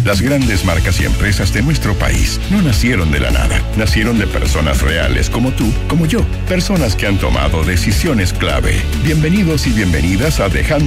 Las grandes marcas y empresas de nuestro país no nacieron de la nada. Nacieron de personas reales como tú, como yo. Personas que han tomado decisiones clave. Bienvenidos y bienvenidas a Dejando